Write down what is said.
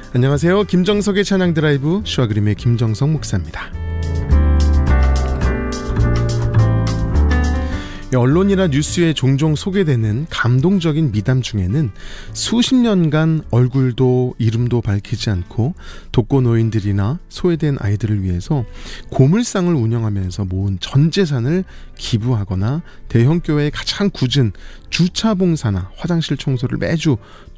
안녕하세요. 김정석의 찬양 드라이브 시와 그림의 김정석 목사입니다. 언론이나 뉴스에 종종 소개되는 감동적인 미담 중에는 수십 년간 얼굴도 이름도 밝히지 않고 독거노인들이나 소외된 아이들을 위해서 고물상을 운영하면서 모은 전 재산을 기부하거나 대형교회의 가장 굳은 주차 봉사나 화장실 청소를 매주